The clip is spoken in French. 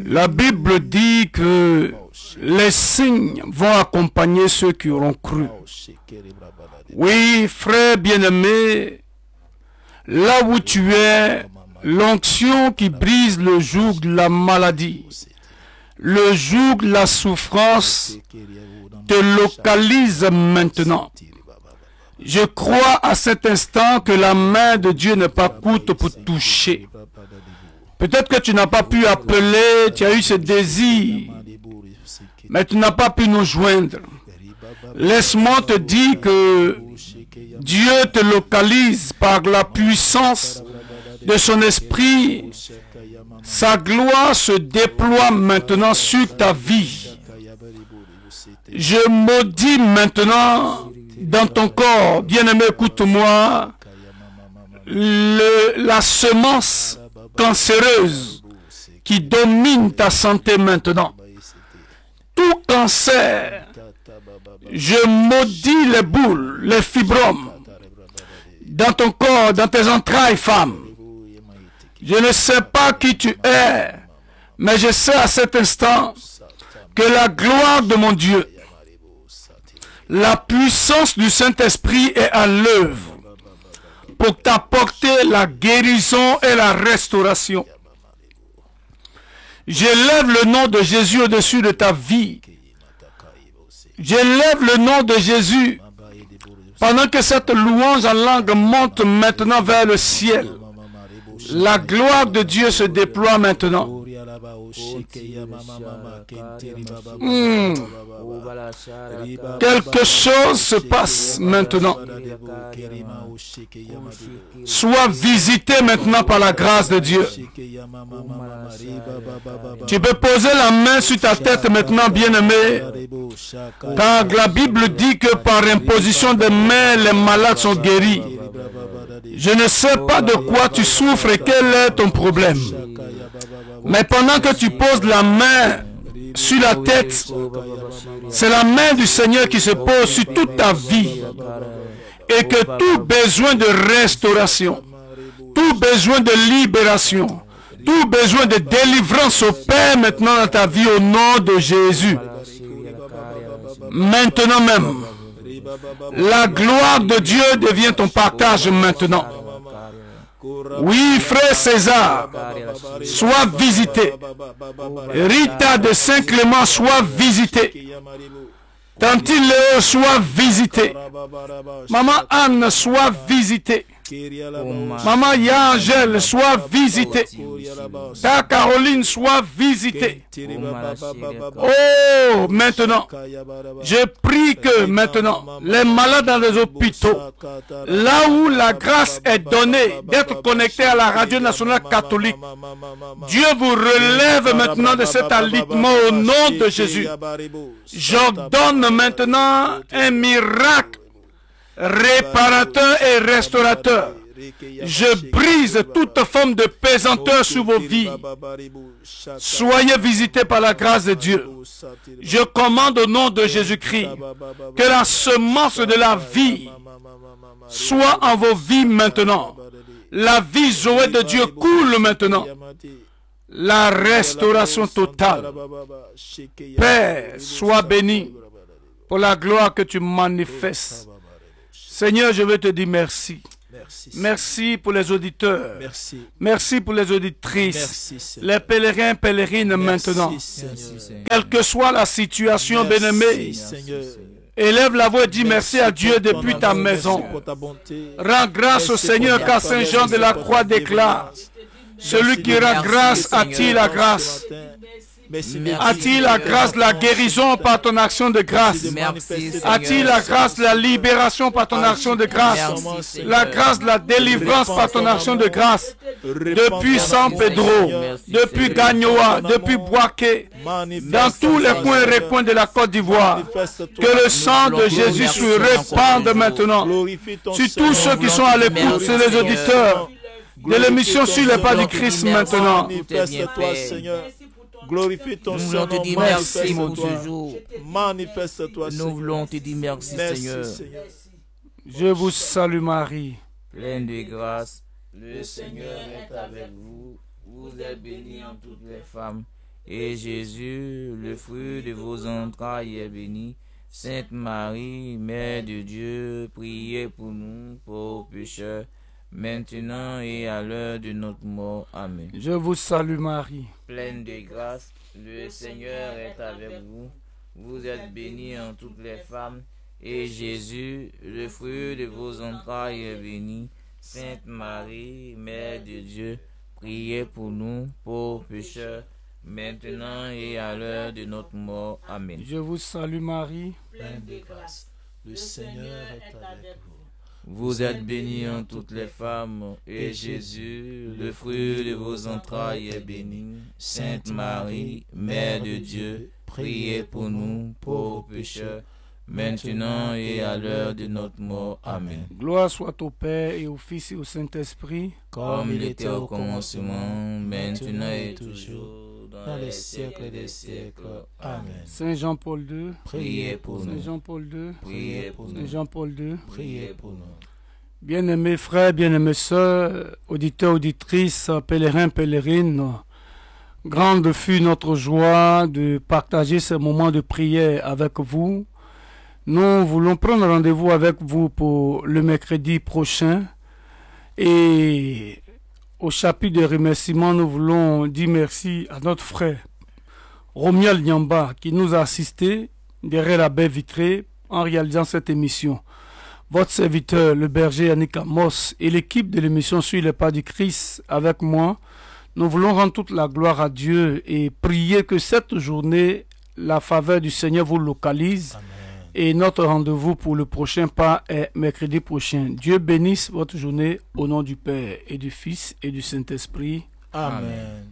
La Bible dit que les signes vont accompagner ceux qui auront cru. Oui, frère bien-aimé, là où tu es, l'onction qui brise le joug de la maladie, le joug de la souffrance te localise maintenant. Je crois à cet instant que la main de Dieu n'est pas courte pour toucher. Peut-être que tu n'as pas pu appeler, tu as eu ce désir, mais tu n'as pas pu nous joindre. Laisse-moi te dire que Dieu te localise par la puissance de son esprit. Sa gloire se déploie maintenant sur ta vie. Je maudis maintenant dans ton corps, bien-aimé, écoute-moi, la semence cancéreuse qui domine ta santé maintenant. Tout cancer, je maudis les boules, les fibromes dans ton corps, dans tes entrailles, femme. Je ne sais pas qui tu es, mais je sais à cet instant que la gloire de mon Dieu, la puissance du Saint-Esprit est à l'œuvre pour t'apporter la guérison et la restauration. J'élève le nom de Jésus au-dessus de ta vie. J'élève le nom de Jésus pendant que cette louange en langue monte maintenant vers le ciel. La gloire de Dieu se déploie maintenant. Quelque chose se passe maintenant. Sois visité maintenant par la grâce de Dieu. Tu peux poser la main sur ta tête maintenant, bien-aimé, car la Bible dit que par imposition des mains, les malades sont guéris. Je ne sais pas de quoi tu souffres et quel est ton problème. Mais pendant que tu poses la main sur la tête, c'est la main du Seigneur qui se pose sur toute ta vie. Et que tout besoin de restauration, tout besoin de libération, tout besoin de délivrance opère maintenant dans ta vie au nom de Jésus. Maintenant même. La gloire de Dieu devient ton partage maintenant. Oui, frère César, sois visité. Rita de Saint-Clément, sois visité. Tante Léo, sois visité. Maman Anne, sois visitée. Maman Yangel, sois visitée. Ta Caroline, sois visitée. Oh, maintenant, je prie que maintenant, les malades dans les hôpitaux, là où la grâce est donnée d'être connectés à la radio nationale catholique, Dieu vous relève maintenant de cet alitement au nom de Jésus. J'ordonne maintenant un miracle réparateur et restaurateur. Je brise toute forme de pesanteur sur vos vies. Soyez visités par la grâce de Dieu. Je commande au nom de Jésus-Christ que la semence de la vie soit en vos vies maintenant. La vie Zoé de Dieu coule maintenant. La restauration totale. Père, sois béni pour la gloire que tu manifestes. Seigneur, je veux te dire merci. Merci pour les auditeurs. Merci pour les auditrices. Les pèlerins, pèlerines maintenant. Quelle que soit la situation, bien-aimé, élève la voix et dis merci à Dieu depuis ta maison. Rends grâce au Seigneur car Saint Jean de la Croix déclare: celui qui rend grâce attire la grâce. A-t-il la grâce de la guérison par ton action de grâce? A-t-il la grâce de la libération par ton action de grâce? La grâce de la délivrance par ton action de grâce? Depuis San Pedro, depuis Gagnoa, depuis Boaké, dans tous les coins et recoins de la Côte d'Ivoire, que le sang de Jésus se répande maintenant sur tous ceux qui sont à l'écoute, sur les auditeurs de l'émission Sur les pas du Christ maintenant. Glorifie ton Nous voulons te dire merci pour ce jour. Manifeste-toi, Seigneur. Nous voulons te dire merci, Seigneur. Je vous salue Marie, pleine de grâce. Le Seigneur est avec vous. Vous êtes bénie entre toutes les femmes. et Jésus, le fruit de vos entrailles, est béni. Sainte Marie, Mère de Dieu, priez pour nous, pauvres pécheurs, maintenant et à l'heure de notre mort. Amen. Je vous salue Marie, pleine de grâce, le Seigneur est avec vous. Vous êtes bénie en toutes les femmes, et Jésus, le fruit de vos entrailles, est béni. Sainte Marie, Mère de Dieu, priez pour nous, pauvres pécheurs, maintenant et à l'heure de notre mort. Amen. Je vous salue Marie, pleine de grâce, le Seigneur est avec vous. Vous êtes bénie en toutes les femmes, et Jésus, le fruit de vos entrailles, est béni. Sainte Marie, Mère de Dieu, priez pour nous, pauvres pécheurs, maintenant et à l'heure de notre mort. Amen. Gloire soit au Père et au Fils et au Saint-Esprit, comme il était au commencement, maintenant et toujours, dans les siècles des siècles. Amen. Saint Jean-Paul II, priez pour nous. Saint Jean-Paul II, priez pour nous. Saint Jean-Paul II, priez pour nous. Bien-aimés frères, bien-aimées sœurs, auditeurs, auditrices, pèlerins, pèlerines, grande fut notre joie de partager ce moment de prière avec vous. Nous voulons prendre rendez-vous avec vous pour le mercredi prochain. Et au chapitre de remerciements, nous voulons dire merci à notre frère Romial Nyamba qui nous a assistés derrière la baie vitrée en réalisant cette émission. Votre serviteur, le berger Yannick Amos, et l'équipe de l'émission Sur les pas du Christ avec moi, nous voulons rendre toute la gloire à Dieu et prier que cette journée, la faveur du Seigneur vous localise. Amen. Et notre rendez-vous pour le prochain pas est mercredi prochain. Dieu bénisse votre journée au nom du Père et du Fils et du Saint-Esprit. Amen.